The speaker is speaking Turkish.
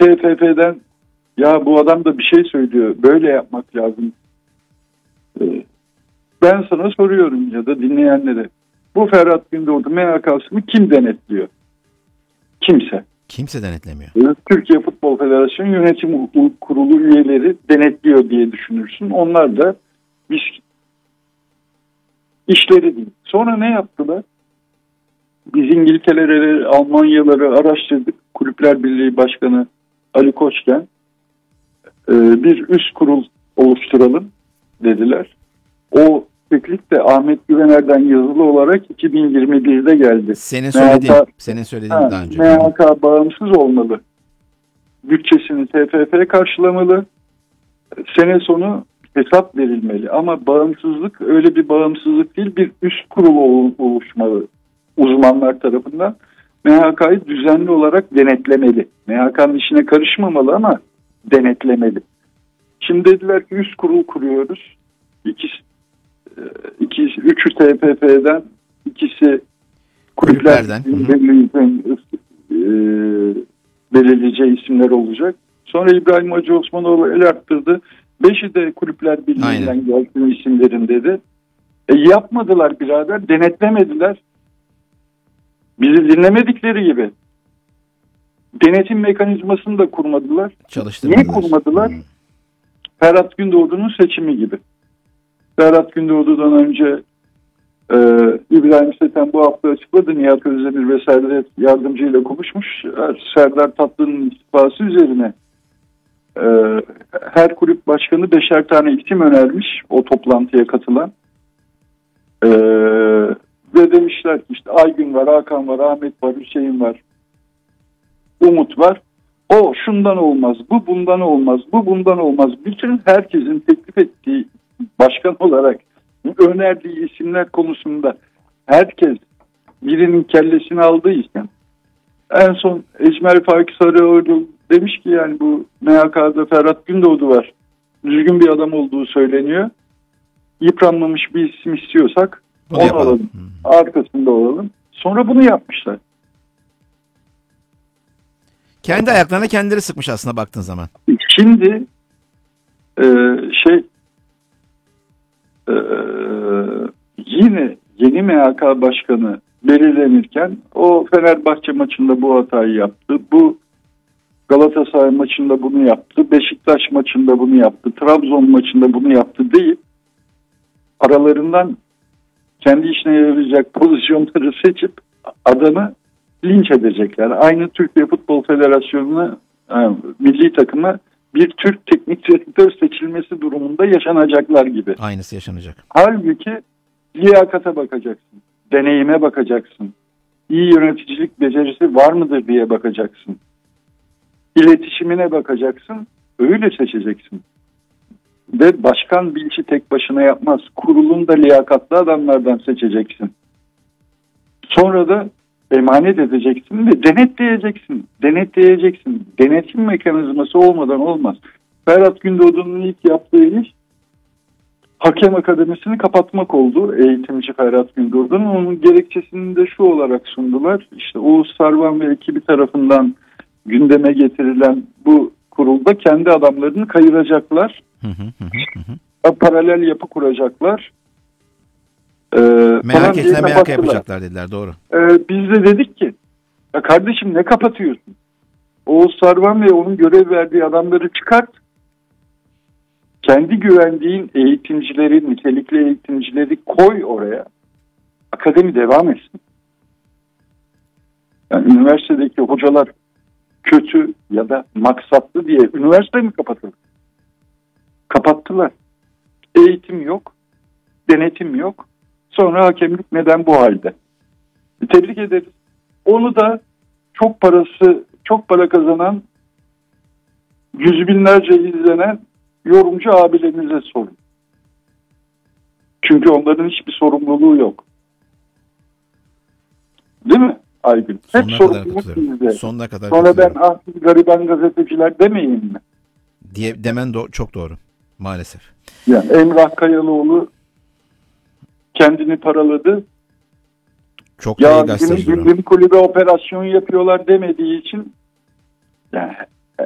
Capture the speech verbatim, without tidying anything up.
T F F'den ya bu adam da bir şey söylüyor, böyle yapmak lazım. Ee, ben sana soruyorum ya da dinleyenlere. Bu Ferhat Gündoğdu M H K'sını kim denetliyor? Kimse. Kimse denetlemiyor. Türkiye Futbol Federasyonu Yönetim Kurulu üyeleri denetliyor diye düşünürsün. Onlar da biz işleri değil. Sonra ne yaptılar? Biz İngiltere'leri, Almanyaları araştırdık. Kulüpler Birliği Başkanı Ali Koç'ken bir üst kurul oluşturalım dediler. O teklif de Ahmet Güvener'den yazılı olarak iki bin yirmi birde geldi. Senin söylediğin, M H K, senin söylediğin ha, daha önce. M H K bağımsız olmalı. Bütçesini T F F karşılamalı. Sene sonu hesap verilmeli. Ama bağımsızlık öyle bir bağımsızlık değil, bir üst kurul oluşmalı uzmanlar tarafından. M H K'yı düzenli olarak denetlemeli. M H K'nın işine karışmamalı ama denetlemeli. Şimdi dediler ki üst kurul kuruyoruz. İkisi, ikisi üçü T F F'den, ikisi kulüplerden belirleyeceği isimler olacak. Sonra İbrahim Hacı Osmanoğlu el arttırdı. Beşi de Kulüpler Birliği'nden gelsin isimlerin dedi. E yapmadılar birader, denetlemediler. Bizi dinlemedikleri gibi. Denetim mekanizmasını da kurmadılar. Niye kurmadılar? Hmm. Ferhat Gündoğdu'nun seçimi gibi. Ferhat Gündoğdu'dan önce e, İbrahim Seten bu hafta açıkladı. Nihat Özdemir ve Serdar Yardımcı ile konuşmuş. Serdar Tatlı'nın istifası üzerine e, her kulüp başkanı beşer tane isim önermiş o toplantıya katılan. E, ve demişler ki işte Aygün var, Hakan var, Ahmet var, Hüseyin var, Umut var. O şundan olmaz, bu bundan olmaz, bu bundan olmaz. Bütün herkesin teklif ettiği başkan olarak önerdiği isimler konusunda herkes birinin kellesini aldıyken en son Ecmel Faik Sarıoğlu demiş ki yani bu M H K'da Ferhat Gündoğdu var. Düzgün bir adam olduğu söyleniyor. Yıpranmamış bir isim istiyorsak bunu onu yapalım. Alalım. Hmm. Arkasında olalım. Sonra bunu yapmışlar. Kendi ayaklarına kendileri sıkmış aslında baktığın zaman. Şimdi e, şey e, yine yeni M H K başkanı belirlenirken o Fenerbahçe maçında bu hatayı yaptı. Bu Galatasaray maçında bunu yaptı. Beşiktaş maçında bunu yaptı. Trabzon maçında bunu yaptı deyip aralarından kendi işine yarayacak pozisyonları seçip adamı linç edecekler. Aynı Türkiye Futbol Federasyonu'na yani, milli takıma bir Türk teknik direktör seçilmesi durumunda yaşanacaklar gibi. Aynısı yaşanacak. Halbuki liyakata bakacaksın. Deneyime bakacaksın. İyi yöneticilik becerisi var mıdır diye bakacaksın. İletişimine bakacaksın. Öyle seçeceksin. Ve başkan bir işi tek başına yapmaz. Kurulun da liyakatlı adamlardan seçeceksin. Sonra da emanet edeceksin ve denetleyeceksin. Denetleyeceksin. Denetim mekanizması olmadan olmaz. Ferhat Gündoğdu'nun ilk yaptığı iş hakem akademisini kapatmak oldu. Eğitimci Ferhat Gündoğdu'nun. Onun gerekçesini de şu olarak sundular. İşte Oğuz Sarvan ve ekibi tarafından gündeme getirilen bu kurulda kendi adamlarını kayıracaklar. Hı hı hı hı. Paralel yapı kuracaklar. Ee, M H K'sine M H K yapacaklar dediler, doğru. Ee, biz de dedik ki ya kardeşim ne kapatıyorsun? Oğuz Sarvan ve onun görev verdiği adamları çıkart. Kendi güvendiğin eğitimcileri, nitelikli eğitimcileri koy oraya. Akademi devam etsin. Yani üniversitedeki hocalar kötü ya da maksatlı diye üniversite mi kapatıldı? Kapattılar. Eğitim yok, denetim yok. Sonra hakemlik neden bu halde? Tebrik ederiz. Onu da çok parası, çok para kazanan, yüz binlerce izlenen yorumcu abilerimize sorun. Çünkü onların hiçbir sorumluluğu yok. Değil mi Aygün? Hep sorumluluk bizde. Sonuna kadar. Sonra ben ah gariban gazeteciler demeyeyim mi? Diye, demen do- çok doğru. Maalesef. Yani Emrah Kayalıoğlu kendini paraladı. Çok ya iyi gazeteci. Gündem kulübe operasyon yapıyorlar demediği için yani